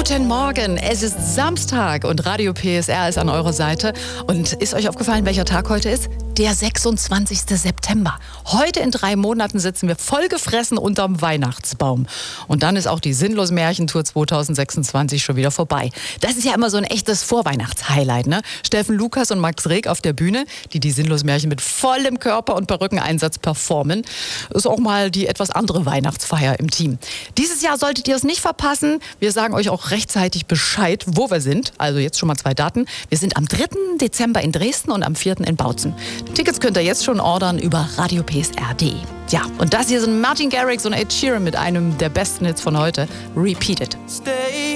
Guten Morgen, es ist Samstag und Radio PSR ist an eurer Seite. Und ist euch aufgefallen, welcher Tag heute ist? Der 26. September. Heute in 3 Monaten sitzen wir vollgefressen unterm Weihnachtsbaum. Und dann ist auch die Sinnlos-Märchentour 2026 schon wieder vorbei. Das ist ja immer so ein echtes Vorweihnachts-Highlight, ne? Steffen Lukas und Max Reg auf der Bühne, die Sinnlos-Märchen mit vollem Körper- und Perückeneinsatz performen. Ist auch mal die etwas andere Weihnachtsfeier im Team. Dieses Jahr solltet ihr es nicht verpassen. Wir sagen euch auch rechtzeitig Bescheid, wo wir sind. Also jetzt schon mal 2 Daten. Wir sind am 3. Dezember in Dresden und am 4. in Bautzen. Tickets könnt ihr jetzt schon ordern über radiopsr.de. Ja, und das hier sind Martin Garrix und Ed Sheeran mit einem der besten Hits von heute, Repeat It.